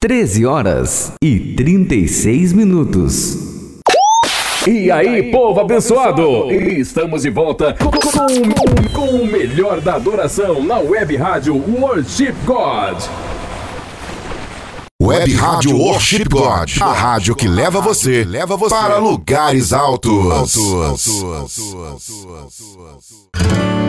13h36. E aí, povo abençoado! Estamos de volta com o melhor da adoração na Web Rádio Worship God. Web Rádio Worship God, a rádio que leva você para lugares altos.